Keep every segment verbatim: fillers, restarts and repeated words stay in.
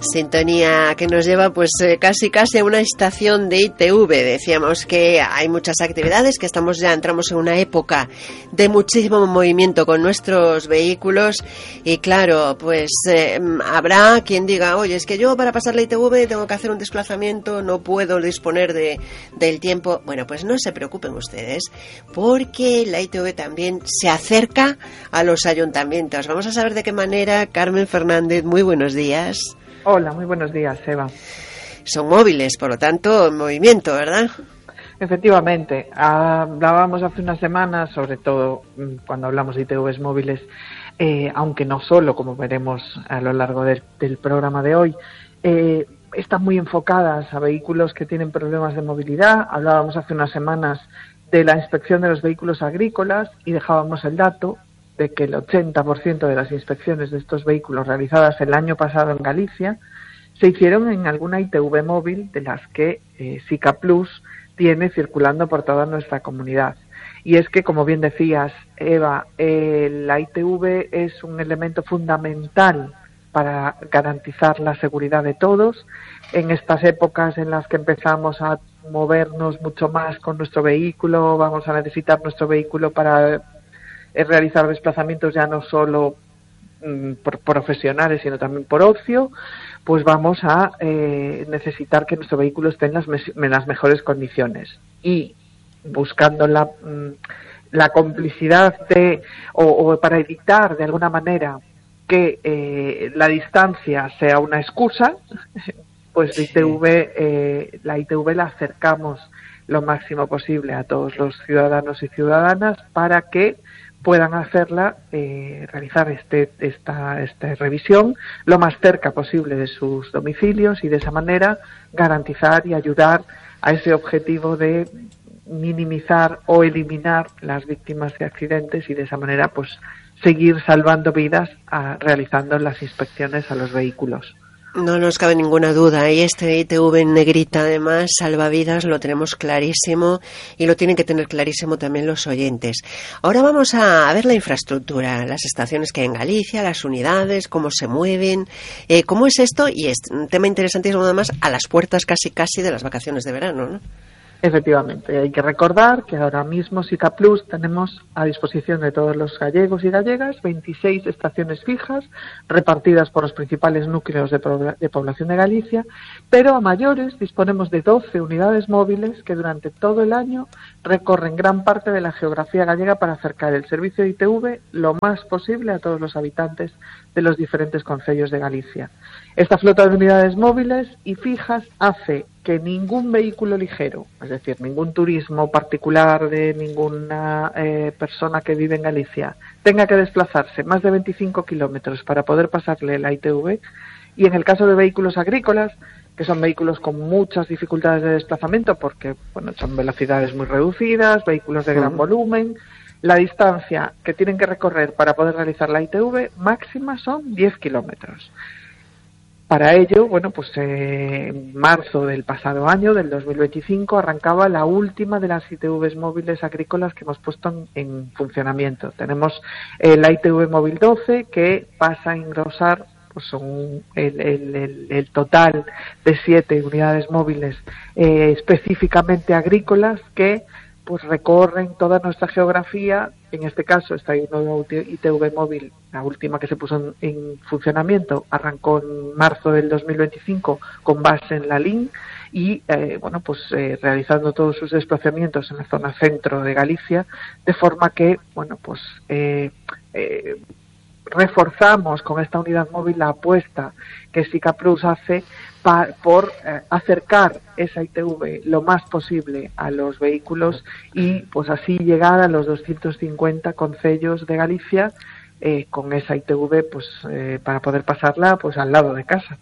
Sintonía que nos lleva pues eh, casi casi a una estación de I T V. Decíamos que hay muchas actividades, que estamos ya entramos en una época de muchísimo movimiento con nuestros vehículos y claro, pues eh, habrá quien diga, oye, es que yo para pasar la I T V tengo que hacer un desplazamiento, no puedo disponer de, del tiempo. Bueno, pues no se preocupen ustedes, porque la I T V también se acerca a los ayuntamientos. Vamos a saber de qué manera. Carmen Fernández, muy buenos días. Hola, muy buenos días, Eva. Son móviles, por lo tanto, en movimiento, ¿verdad? Efectivamente. Hablábamos hace unas semanas, sobre todo cuando hablamos de I T Vs móviles, eh, aunque no solo, como veremos a lo largo del, del programa de hoy, eh, están muy enfocadas a vehículos que tienen problemas de movilidad. Hablábamos hace unas semanas de la inspección de los vehículos agrícolas y dejábamos el dato de que el ochenta por ciento de las inspecciones de estos vehículos realizadas el año pasado en Galicia se hicieron en alguna I T V móvil de las que eh, SICA Plus tiene circulando por toda nuestra comunidad. Y es que, como bien decías, Eva, eh, la I T V es un elemento fundamental para garantizar la seguridad de todos. En estas épocas en las que empezamos a movernos mucho más con nuestro vehículo, vamos a necesitar nuestro vehículo para es realizar desplazamientos ya no solo mm, por profesionales, sino también por ocio, pues vamos a eh, necesitar que nuestro vehículo esté en las, en las mejores condiciones. Y buscando la, mm, la complicidad de, o, o para evitar de alguna manera que eh, la distancia sea una excusa, pues la I T V, eh, la I T V la acercamos lo máximo posible a todos los ciudadanos y ciudadanas para que puedan hacerla, eh, realizar este, esta, esta revisión lo más cerca posible de sus domicilios y de esa manera garantizar y ayudar a ese objetivo de minimizar o eliminar las víctimas de accidentes y de esa manera pues seguir salvando vidas a, realizando las inspecciones a los vehículos. No nos cabe ninguna duda, y este I T V en negrita además, salvavidas, lo tenemos clarísimo y lo tienen que tener clarísimo también los oyentes. Ahora vamos a ver la infraestructura, las estaciones que hay en Galicia, las unidades, cómo se mueven, eh, cómo es esto, y es un tema interesantísimo además a las puertas casi casi de las vacaciones de verano, ¿no? Efectivamente, hay que recordar que ahora mismo SICA Plus tenemos a disposición de todos los gallegos y gallegas veintiséis estaciones fijas repartidas por los principales núcleos de, de población de Galicia, pero a mayores disponemos de doce unidades móviles que durante todo el año recorren gran parte de la geografía gallega para acercar el servicio de I T V lo más posible a todos los habitantes de los diferentes concellos de Galicia. Esta flota de unidades móviles y fijas hace que ningún vehículo ligero, es decir, ningún turismo particular de ninguna eh, persona que vive en Galicia, tenga que desplazarse más de veinticinco kilómetros para poder pasarle la I T V, y en el caso de vehículos agrícolas, que son vehículos con muchas dificultades de desplazamiento porque bueno, son velocidades muy reducidas, vehículos de gran volumen, la distancia que tienen que recorrer para poder realizar la I T V máxima son diez kilómetros. Para ello, bueno, pues eh, en marzo del pasado año, del dos mil veinticinco, arrancaba la última de las I T Vs móviles agrícolas que hemos puesto en, en funcionamiento. Tenemos eh, la I T V móvil doce, que pasa a engrosar pues son el, el, el, el total de siete unidades móviles eh, específicamente agrícolas que pues recorren toda nuestra geografía. En este caso, esta nueva I T V móvil, la última que se puso en, en funcionamiento, arrancó en marzo del dos mil veinticinco con base en la L I N y, eh, bueno, pues eh, realizando todos sus desplazamientos en la zona centro de Galicia, de forma que, bueno, pues eh, eh, reforzamos con esta unidad móvil la apuesta que SICA Plus hace pa, por eh, acercar esa I T V lo más posible a los vehículos y pues así llegar a los doscientos cincuenta concellos de Galicia eh, con esa I T V pues eh, para poder pasarla pues al lado de casa.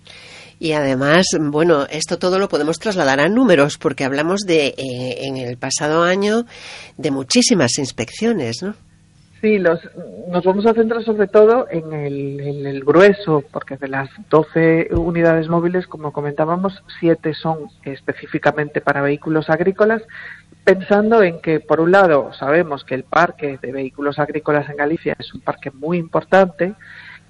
Y además, bueno, esto todo lo podemos trasladar a números porque hablamos de eh, en el pasado año de muchísimas inspecciones, ¿no? Sí, los, nos vamos a centrar sobre todo en el, en el grueso, porque de las doce unidades móviles, como comentábamos, siete son específicamente para vehículos agrícolas, pensando en que, por un lado, sabemos que el parque de vehículos agrícolas en Galicia es un parque muy importante,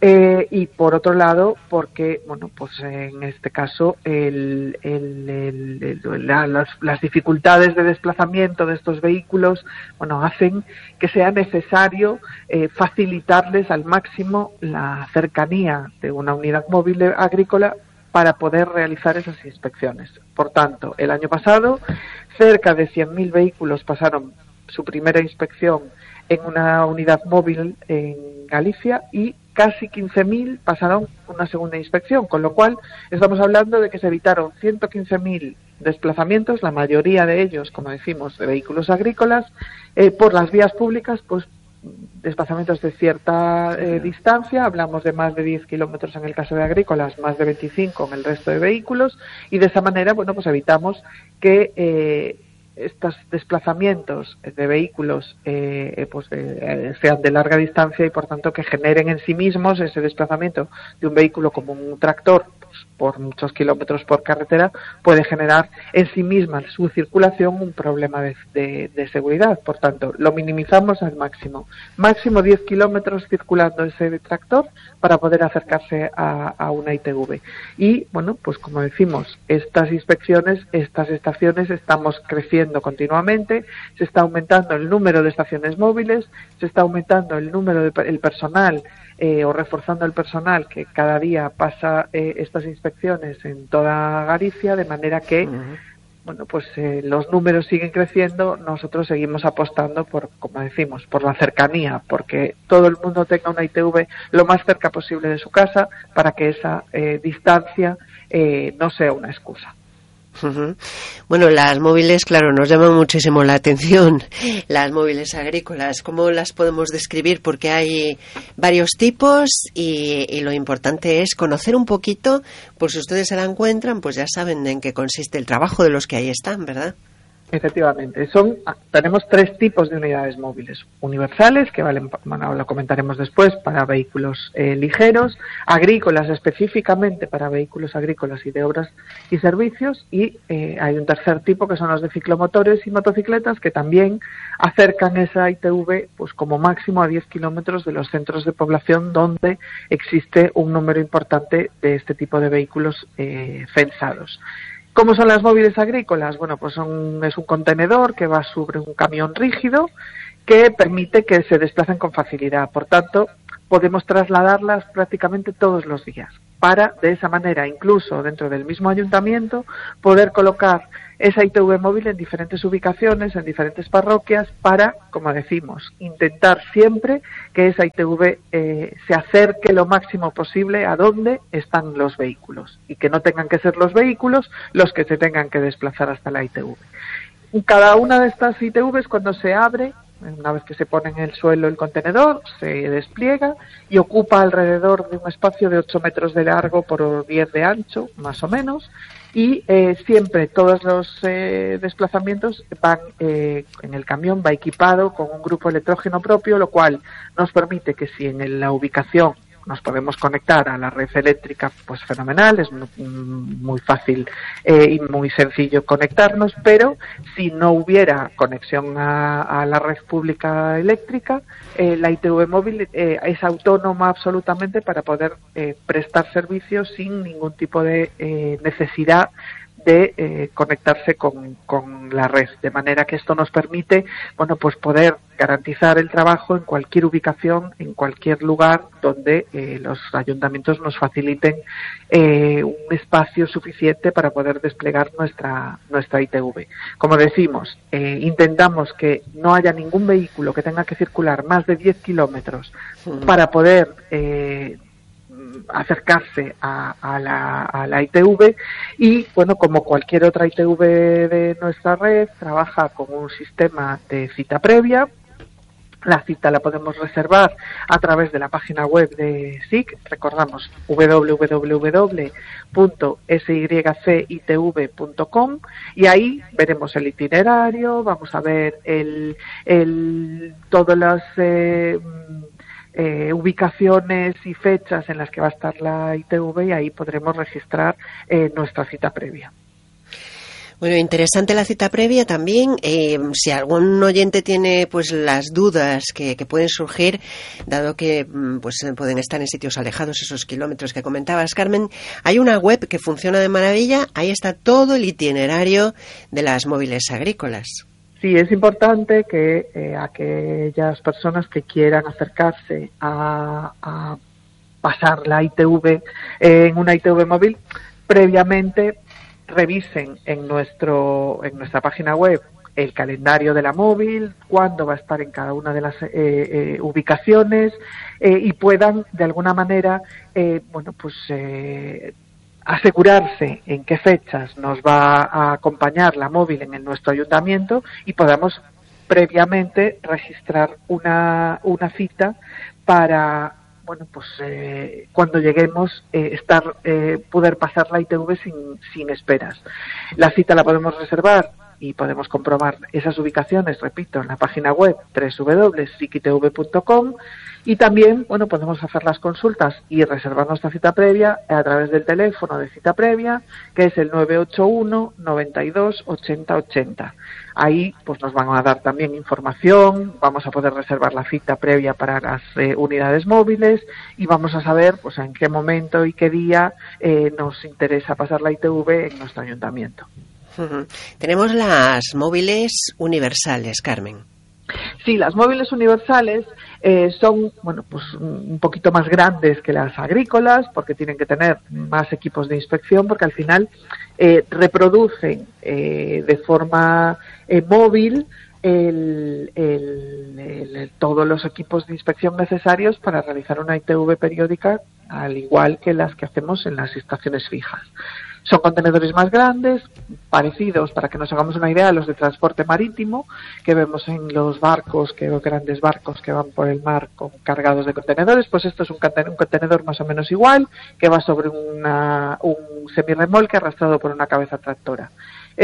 Eh, y por otro lado, porque, bueno, pues en este caso el, el, el, el, la, las, las dificultades de desplazamiento de estos vehículos, bueno, hacen que sea necesario eh, facilitarles al máximo la cercanía de una unidad móvil agrícola para poder realizar esas inspecciones. Por tanto, el año pasado, cerca de cien mil vehículos pasaron su primera inspección en una unidad móvil en Galicia y casi quince mil pasaron una segunda inspección, con lo cual estamos hablando de que se evitaron ciento quince mil desplazamientos, la mayoría de ellos, como decimos, de vehículos agrícolas, eh, por las vías públicas, pues desplazamientos de cierta eh, distancia, hablamos de más de diez kilómetros en el caso de agrícolas, más de veinticinco en el resto de vehículos, y de esa manera, bueno, pues evitamos que eh, estos desplazamientos de vehículos eh, pues eh, sean de larga distancia y por tanto que generen en sí mismos ese desplazamiento de un vehículo como un tractor pues, por muchos kilómetros por carretera puede generar en sí misma su circulación un problema de, de, de seguridad. Por tanto, lo minimizamos al máximo. Máximo diez kilómetros circulando ese tractor para poder acercarse a, a una I T V. Y, bueno, pues como decimos, estas inspecciones, estas estaciones estamos creciendo continuamente, se está aumentando el número de estaciones móviles, se está aumentando el número de el personal eh, o reforzando el personal que cada día pasa eh, estas inspecciones en toda Galicia, de manera que uh-huh. bueno, pues eh, los números siguen creciendo, nosotros seguimos apostando por, como decimos, por la cercanía, porque todo el mundo tenga una I T V lo más cerca posible de su casa para que esa eh, distancia eh, no sea una excusa. Uh-huh. Bueno, las móviles, claro, nos llaman muchísimo la atención, las móviles agrícolas. ¿Cómo las podemos describir? Porque hay varios tipos y, y lo importante es conocer un poquito, por si ustedes se la encuentran, pues ya saben en qué consiste el trabajo de los que ahí están, ¿verdad? Efectivamente, son tenemos tres tipos de unidades móviles: universales, que valen, bueno, lo comentaremos después, para vehículos eh, ligeros; agrícolas, específicamente para vehículos agrícolas y de obras y servicios; y eh, hay un tercer tipo que son los de ciclomotores y motocicletas, que también acercan esa I T V pues como máximo a diez kilómetros de los centros de población donde existe un número importante de este tipo de vehículos eh, censados. ¿Cómo son las móviles agrícolas? Bueno, pues son, es un contenedor que va sobre un camión rígido que permite que se desplacen con facilidad. Por tanto, podemos trasladarlas prácticamente todos los días para, de esa manera, incluso dentro del mismo ayuntamiento, poder colocar esa I T V móvil en diferentes ubicaciones, en diferentes parroquias, para, como decimos, intentar siempre que esa I T V eh, se acerque lo máximo posible a donde están los vehículos y que no tengan que ser los vehículos los que se tengan que desplazar hasta la I T V. Cada una de estas I T Vs, cuando se abre, una vez que se pone en el suelo el contenedor, se despliega y ocupa alrededor de un espacio de ocho metros de largo por diez de ancho, más o menos, y eh, siempre todos los eh, desplazamientos van eh, en el camión, va equipado con un grupo electrógeno propio, lo cual nos permite que si en la ubicación nos podemos conectar a la red eléctrica, pues fenomenal, es muy, muy fácil eh, y muy sencillo conectarnos, pero si no hubiera conexión a, a la red pública eléctrica, eh, la I T V móvil eh, es autónoma absolutamente para poder eh, prestar servicios sin ningún tipo de eh, necesidad de eh, conectarse con, con la red, de manera que esto nos permite, bueno, pues poder garantizar el trabajo en cualquier ubicación, en cualquier lugar donde eh, los ayuntamientos nos faciliten eh, un espacio suficiente para poder desplegar nuestra nuestra I T V. Como decimos, eh, intentamos que no haya ningún vehículo que tenga que circular más de diez kilómetros para poder eh, acercarse a, a, la, a la I T V y, bueno, como cualquier otra I T V de nuestra red, trabaja con un sistema de cita previa. La cita la podemos reservar a través de la página web de S I C, recordamos doble u doble u doble u punto s y c i t v punto com, y ahí veremos el itinerario, vamos a ver el, el todas las eh, Eh, ubicaciones y fechas en las que va a estar la I T V, y ahí podremos registrar eh, nuestra cita previa. Bueno, interesante la cita previa también. Eh, si algún oyente tiene pues las dudas que, que pueden surgir, dado que pues pueden estar en sitios alejados, esos kilómetros que comentabas, Carmen, hay una web que funciona de maravilla. Ahí está todo el itinerario de las móviles agrícolas. Sí, es importante que eh, aquellas personas que quieran acercarse a, a pasar la I T V eh, en una I T V móvil, previamente revisen en nuestro en nuestra página web el calendario de la móvil, cuándo va a estar en cada una de las eh, eh, ubicaciones eh, y puedan de alguna manera eh, bueno pues eh, asegurarse en qué fechas nos va a acompañar la móvil en el, nuestro ayuntamiento y podamos previamente registrar una una cita para bueno, pues eh, cuando lleguemos eh, estar eh, poder pasar la I T V sin, sin esperas. La cita la podemos reservar y podemos comprobar esas ubicaciones, repito, en la página web doble u doble u doble u punto sic i t v punto com y también, bueno, podemos hacer las consultas y reservar nuestra cita previa a través del teléfono de cita previa, que es el nueve ocho uno, noventa y dos, ochenta ochenta. Ahí pues nos van a dar también información, vamos a poder reservar la cita previa para las eh, unidades móviles y vamos a saber pues en qué momento y qué día eh, nos interesa pasar la I T V en nuestro ayuntamiento. Uh-huh. Tenemos las móviles universales, Carmen. Sí, las móviles universales eh, son, bueno, pues un poquito más grandes que las agrícolas porque tienen que tener más equipos de inspección porque al final eh, reproducen eh, de forma eh, móvil el, el, el, el, todos los equipos de inspección necesarios para realizar una I T V periódica, al igual que las que hacemos en las estaciones fijas. Son contenedores más grandes, parecidos, para que nos hagamos una idea, a los de transporte marítimo, que vemos en los barcos, que grandes barcos que van por el mar con, cargados de contenedores. Pues esto es un, un contenedor más o menos igual, que va sobre una, un semirremolque arrastrado por una cabeza tractora.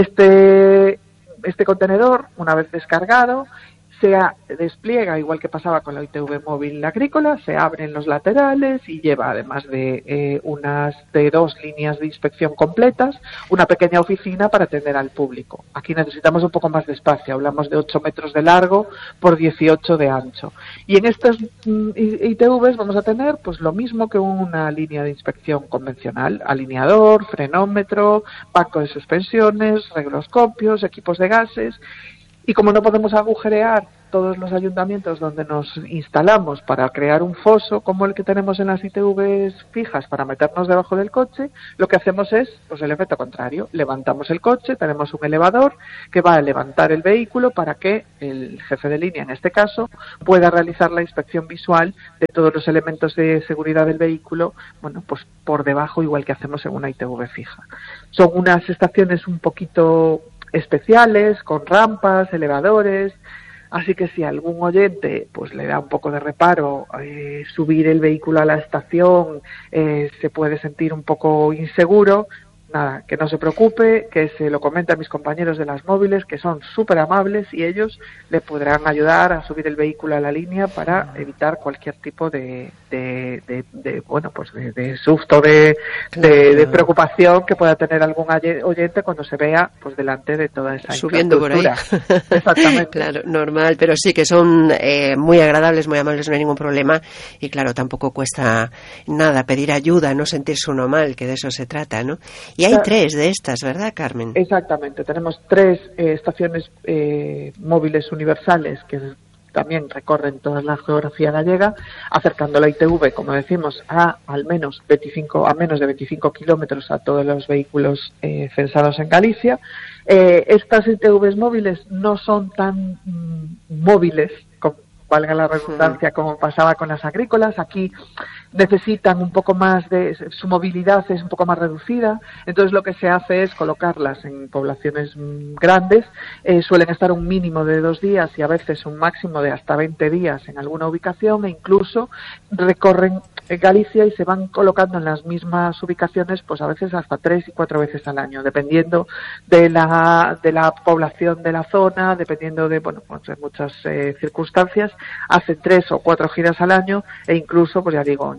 Este, este contenedor, una vez descargado, se despliega, igual que pasaba con la I T V móvil agrícola, se abren los laterales y lleva, además de eh, unas de dos líneas de inspección completas, una pequeña oficina para atender al público. Aquí necesitamos un poco más de espacio, hablamos de ocho metros de largo por dieciocho de ancho. Y en estas mm, I T Vs vamos a tener pues lo mismo que una línea de inspección convencional: alineador, frenómetro, banco de suspensiones, regloscopios, equipos de gases. Y como no podemos agujerear todos los ayuntamientos donde nos instalamos para crear un foso como el que tenemos en las I T Vs fijas para meternos debajo del coche, lo que hacemos es pues el efecto contrario. Levantamos el coche, tenemos un elevador que va a levantar el vehículo para que el jefe de línea, en este caso, pueda realizar la inspección visual de todos los elementos de seguridad del vehículo, bueno, pues por debajo, igual que hacemos en una I T V fija. Son unas estaciones un poquito especiales, con rampas, elevadores, así que si algún oyente pues le da un poco de reparo eh, subir el vehículo a la estación, eh, se puede sentir un poco inseguro, nada, que no se preocupe, que se lo comente a mis compañeros de las móviles, que son súper amables y ellos le podrán ayudar a subir el vehículo a la línea para evitar cualquier tipo de, de, de, de bueno, pues de, de susto, de, de, de preocupación que pueda tener algún oyente cuando se vea pues delante de toda esa subiendo por ahí. Exactamente. Claro, normal, pero sí que son eh, muy agradables, muy amables, no hay ningún problema y claro, tampoco cuesta nada pedir ayuda, no sentirse uno mal, que de eso se trata, ¿no? Y hay tres de estas, ¿verdad, Carmen? Exactamente. Tenemos tres eh, estaciones eh, móviles universales que también recorren toda la geografía gallega, acercando la I T V, como decimos, a al menos veinticinco, a menos de veinticinco kilómetros a todos los vehículos eh, censados en Galicia. Eh, estas I T Vs móviles no son tan mm, móviles, como valga la redundancia, como pasaba con las agrícolas. Aquí necesitan un poco más de, su movilidad es un poco más reducida, entonces lo que se hace es colocarlas en poblaciones grandes, eh, suelen estar un mínimo de dos días y a veces un máximo de hasta veinte días en alguna ubicación, e incluso recorren Galicia y se van colocando en las mismas ubicaciones pues a veces hasta tres y cuatro veces al año, dependiendo de la de la población de la zona, dependiendo de bueno pues de muchas eh, circunstancias. Hacen tres o cuatro giras al año e incluso, pues ya digo, en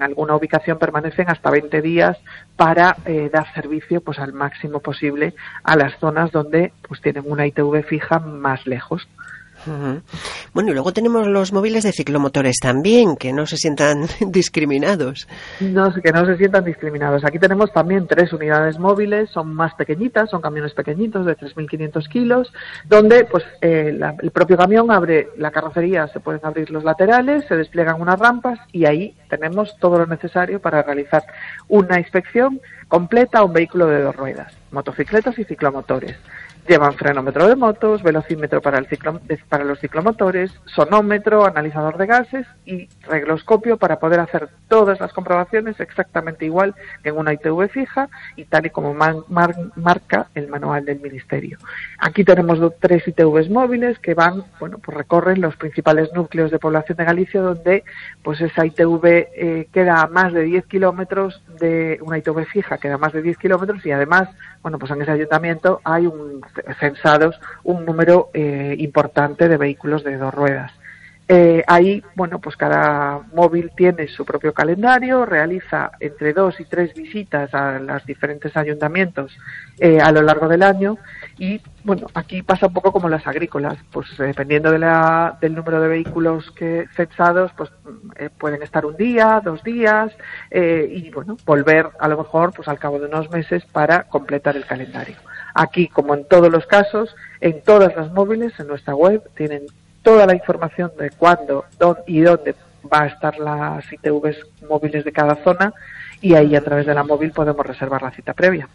alguna ubicación permanecen hasta veinte días para eh, dar servicio pues al máximo posible a las zonas donde pues tienen una I T V fija más lejos. Uh-huh. Bueno, y luego tenemos los móviles de ciclomotores también, que no se sientan discriminados. No, que no se sientan discriminados. Aquí tenemos también tres unidades móviles, son más pequeñitas, son camiones pequeñitos de tres mil quinientos kilos, donde pues eh, la, el propio camión abre la carrocería, se pueden abrir los laterales, se despliegan unas rampas y ahí tenemos todo lo necesario para realizar una inspección completa a un vehículo de dos ruedas, motocicletas y ciclomotores. Llevan frenómetro de motos, velocímetro para, el ciclo, para los ciclomotores, sonómetro, analizador de gases y regloscopio para poder hacer todas las comprobaciones exactamente igual que en una I T V fija y tal y como man, mar, marca el manual del Ministerio. Aquí tenemos dos, tres I T Vs móviles que van, bueno, pues recorren los principales núcleos de población de Galicia donde pues esa I T V eh, queda a más de diez kilómetros de una I T V fija, queda a más de diez kilómetros y además, bueno, pues en ese ayuntamiento hay un censados un número eh, importante de vehículos de dos ruedas. Eh, ahí, bueno, pues cada móvil tiene su propio calendario, realiza entre dos y tres visitas a los diferentes ayuntamientos eh, a lo largo del año y, bueno, aquí pasa un poco como las agrícolas, pues eh, dependiendo de la, del número de vehículos que censados, pues eh, pueden estar un día, dos días eh, y, bueno, volver a lo mejor pues al cabo de unos meses para completar el calendario. Aquí, como en todos los casos, en todas las móviles, en nuestra web, tienen toda la información de cuándo, dónde y dónde va a estar las I T Vs móviles de cada zona y ahí a través de la móvil podemos reservar la cita previa.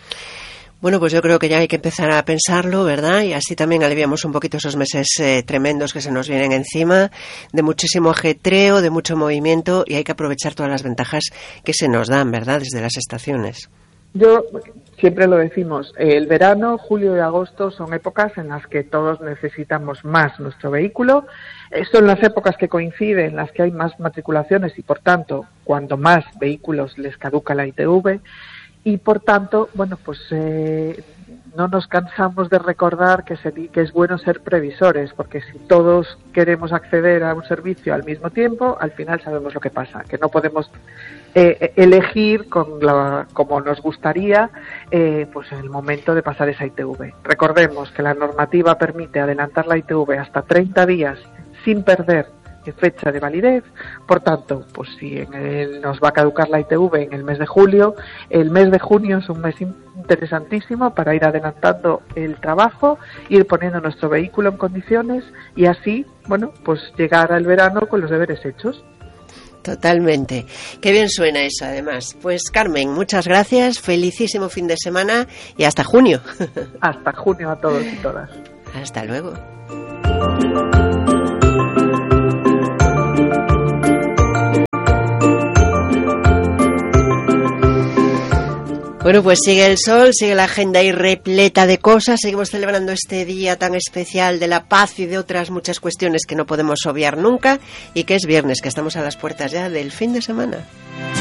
Bueno, pues yo creo que ya hay que empezar a pensarlo, ¿verdad? Y así también aliviamos un poquito esos meses eh, tremendos que se nos vienen encima, de muchísimo ajetreo, de mucho movimiento y hay que aprovechar todas las ventajas que se nos dan, ¿verdad? Desde las estaciones. Yo siempre lo decimos, el verano, julio y agosto son épocas en las que todos necesitamos más nuestro vehículo. Son las épocas que coinciden en las que hay más matriculaciones y, por tanto, cuanto más vehículos les caduca la I T V. Y, por tanto, bueno, pues eh, no nos cansamos de recordar que, se, que es bueno ser previsores, porque si todos queremos acceder a un servicio al mismo tiempo, al final sabemos lo que pasa, que no podemos eh, elegir con la, como nos gustaría eh, pues en el momento de pasar esa I T V. Recordemos que la normativa permite adelantar la I T V hasta treinta días sin perder fecha de validez, por tanto, pues si en el, nos va a caducar la I T V en el mes de julio, el mes de junio es un mes interesantísimo para ir adelantando el trabajo, ir poniendo nuestro vehículo en condiciones y así, bueno, pues llegar al verano con los deberes hechos. Totalmente. Qué bien suena eso, además. Pues Carmen, muchas gracias, felicísimo fin de semana y hasta junio. Hasta junio a todos y todas. Hasta luego. Bueno, pues sigue el sol, sigue la agenda ahí repleta de cosas, seguimos celebrando este día tan especial de la paz y de otras muchas cuestiones que no podemos obviar nunca y que es viernes, que estamos a las puertas ya del fin de semana.